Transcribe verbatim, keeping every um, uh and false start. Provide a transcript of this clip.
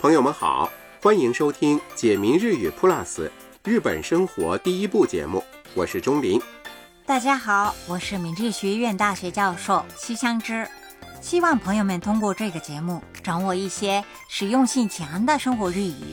朋友们好，欢迎收听解明日语 Plus 日本生活第一部节目，我是钟林。 大家好，我是明治学院大学教授西香织。希望朋友们通过这个节目掌握一些实用性强的生活日语，